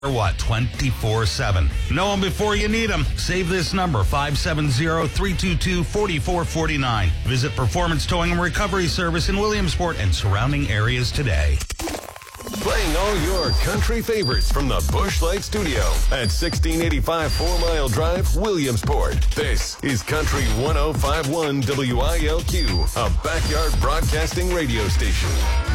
Or what, 24/7. Know them before you need them. Save this number, 570-322-4449. Visit Performance Towing and Recovery Service in Williamsport and surrounding areas today. Playing all your country favorites from the Busch Light Studio at 1685 4 Mile Drive, Williamsport. This is Country 105.1 WILQ, a backyard broadcasting radio station.